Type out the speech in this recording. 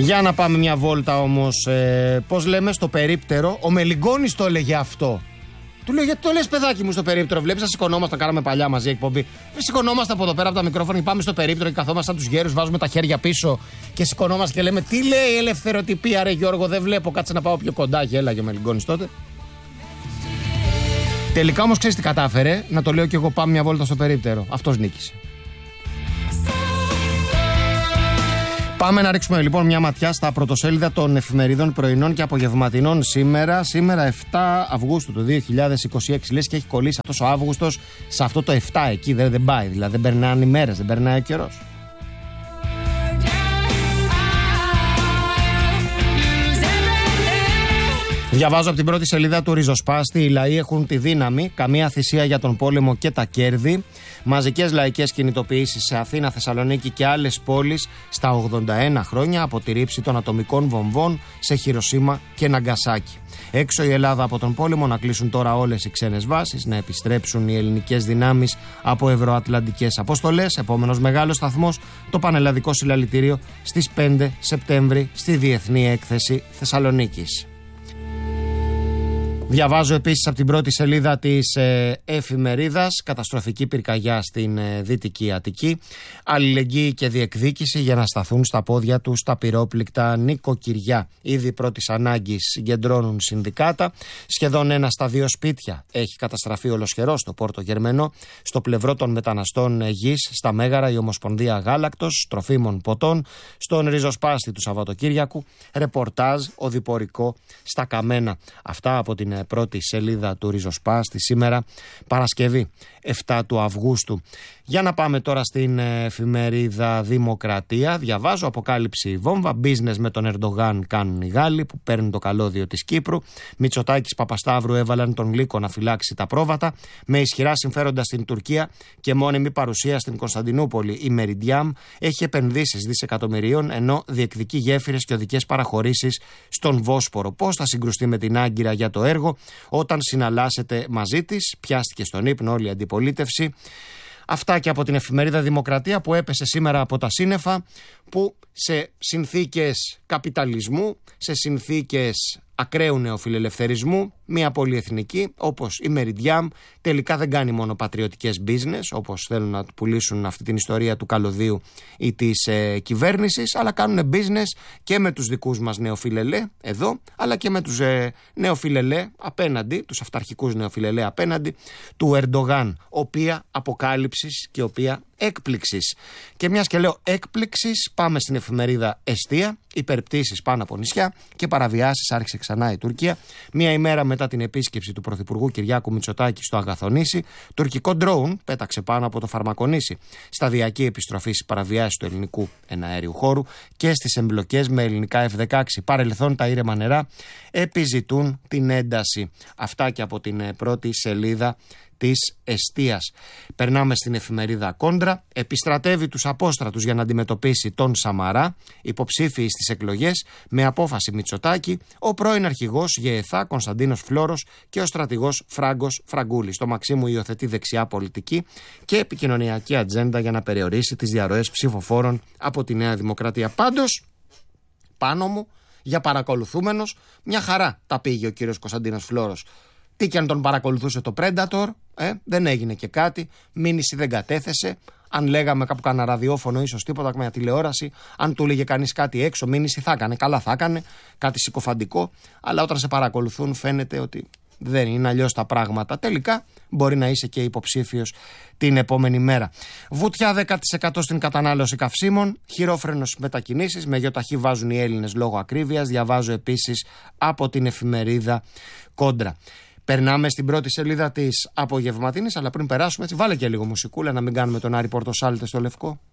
Για να πάμε μια βόλτα όμως, πώς λέμε, στο περίπτερο. Ο Μελιγκόνης το έλεγε αυτό. Του λέω, γιατί το λες παιδάκι μου στο περίπτερο? Βλέπεις να σηκωνόμαστε, κάναμε παλιά μαζί εκπομπή. Σηκωνόμαστε από εδώ πέρα από τα μικρόφωνα και πάμε στο περίπτερο και καθόμαστε σαν τους γέρους, βάζουμε τα χέρια πίσω και σηκωνόμαστε και λέμε, τι λέει η ελευθεροτυπία, ρε Γιώργο, δεν βλέπω, κάτσε να πάω πιο κοντά. Και έλαγε ο Μελιγκόνης τότε. Τελικά όμως ξέρεις τι κατάφερε? Να το λέω κι εγώ, πάμε μια βόλτα στο περίπτερο. Αυτός νίκησε. Πάμε να ρίξουμε λοιπόν μια ματιά στα πρωτοσέλιδα των εφημερίδων πρωινών και απογευματινών σήμερα. Σήμερα 7 Αυγούστου του 2026. Λες και έχει κολλήσει αυτός ο Αύγουστος σε αυτό το 7 εκεί. Δεν πάει, δηλαδή δεν περνάνε οι μέρες, δεν περνάει ο καιρός. Διαβάζω από την πρώτη σελίδα του Ριζοσπάστη. Οι λαοί έχουν τη δύναμη, καμία θυσία για τον πόλεμο και τα κέρδη. Μαζικές λαϊκές κινητοποιήσεις σε Αθήνα, Θεσσαλονίκη και άλλες πόλεις στα 81 χρόνια από τη ρήψη των ατομικών βομβών σε Χιροσίμα και Ναγκασάκι. Έξω η Ελλάδα από τον πόλεμο, να κλείσουν τώρα όλες οι ξένες βάσεις, να επιστρέψουν οι ελληνικές δυνάμεις από ευρωατλαντικές αποστολές. Επόμενος μεγάλος σταθμός, το πανελλαδικό συλλαλητήριο στις 5 Σεπτέμβρη στη Διεθνή Έκθεση Θεσσαλονίκης. Διαβάζω επίσης από την πρώτη σελίδα της εφημερίδας καταστροφική πυρκαγιά στην Δυτική Αττική, αλληλεγγύη και διεκδίκηση για να σταθούν στα πόδια τους τα πυρόπληκτα νοικοκυριά. Ήδη πρώτης ανάγκης συγκεντρώνουν συνδικάτα. Σχεδόν 1 στα 2 σπίτια έχει καταστραφεί ολοσχερό στο Πόρτο Γερμενό. Στο πλευρό των μεταναστών γης, στα Μέγαρα, η Ομοσπονδία Γάλακτος, Τροφίμων, Ποτών. Στον Ριζοσπάστη του Σαββατοκύριακου, ρεπορτάζ οδηπορικό στα Καμένα. Αυτά από την πρώτη σελίδα του Ριζοσπάστη σήμερα, Παρασκευή 7 του Αυγούστου. Για να πάμε τώρα στην εφημερίδα Δημοκρατία. Διαβάζω, αποκάλυψη βόμβα, business με τον Ερντογάν κάνουν οι Γάλλοι που παίρνουν το καλώδιο της Κύπρου. Μητσοτάκης, Παπασταύρου έβαλαν τον Λύκο να φυλάξει τα πρόβατα. Με ισχυρά συμφέροντα στην Τουρκία και μόνιμη παρουσία στην Κωνσταντινούπολη, η Μεριντιάμ έχει επενδύσεις δισεκατομμυρίων, ενώ διεκδικεί γέφυρες και οδικές παραχωρήσεις στον Βόσπορο. Πώς θα συγκρουστεί με την Άγκυρα για το έργο όταν συναλλάσσεται μαζί της? Πιάστηκε στον ύπνο όλη η αντιπολίτευση. Αυτά και από την εφημερίδα Δημοκρατία που έπεσε σήμερα από τα σύννεφα, που σε συνθήκες καπιταλισμού, σε συνθήκες ακραίου νεοφιλελευθερισμού, μια πολυεθνική όπως η Μεριντιάμ τελικά δεν κάνει μόνο πατριωτικές business, όπως θέλουν να πουλήσουν αυτή την ιστορία του καλωδίου ή της κυβέρνησης, αλλά κάνουν business και με τους δικούς μας νεοφιλελέ εδώ, αλλά και με τους νεοφιλελέ απέναντι, τους αυταρχικούς νεοφιλελέ απέναντι του Ερντογάν, οποία αποκάλυψης και οποία έκπληξης. Και μιας και λέω έκπληξης, πάμε στην εφημερίδα Εστία. Υπερπτήσεις πάνω από νησιά και παραβιάσεις, άρχισε ξανά η Τουρκία. Μία ημέρα μετά την επίσκεψη του Πρωθυπουργού Κυριάκου Μητσοτάκη στο Αγαθονήσι, τουρκικό ντρόουν πέταξε πάνω από το Φαρμακονήσι. Σταδιακή επιστροφή στις παραβιάσεις του ελληνικού εναέριου χώρου και στις εμπλοκές με ελληνικά F-16. Παρελθόν τα ήρεμα νερά επιζητούν την ένταση. Αυτά και από την πρώτη σελίδα της Εστίας. Περνάμε στην εφημερίδα Κόντρα. Επιστρατεύει τους απόστρατους για να αντιμετωπίσει τον Σαμαρά, υποψήφιοι στις εκλογές, με απόφαση Μητσοτάκη, ο πρώην αρχηγός ΓΕΘΑ Κωνσταντίνος Φλόρος και ο στρατηγός Φράγκος Φραγκούλης. Το Μαξίμου υιοθετεί δεξιά πολιτική και επικοινωνιακή ατζέντα για να περιορίσει τις διαρροές ψηφοφόρων από τη Νέα Δημοκρατία. Πάντως, πάνω μου, για παρακολουθούμενος, μια χαρά τα πήγε ο κύριος Κωνσταντίνος Φλόρος. Τι και αν τον παρακολουθούσε το Predator, δεν έγινε και κάτι, μήνυση δεν κατέθεσε. Αν λέγαμε κάπου κάνα ραδιόφωνο, ίσως τίποτα, με μια τηλεόραση, αν του λέγε κανείς κάτι έξω, μήνυση θα έκανε. Καλά θα έκανε, κάτι συκοφαντικό, αλλά όταν σε παρακολουθούν φαίνεται ότι δεν είναι αλλιώς τα πράγματα. Τελικά μπορεί να είσαι και υποψήφιος την επόμενη μέρα. Βουτιά 10% στην κατανάλωση καυσίμων, χειρόφρενος μετακινήσεις, με γιοταχή βάζουν οι Έλληνες λόγω ακρίβειας. Διαβάζω επίσης από την εφημερίδα Κόντρα. Περνάμε στην πρώτη σελίδα της απογευματινής, αλλά πριν περάσουμε έτσι, βάλε και λίγο μουσικούλα να μην κάνουμε τον Άρη Πορτοσάλτε στο λευκό.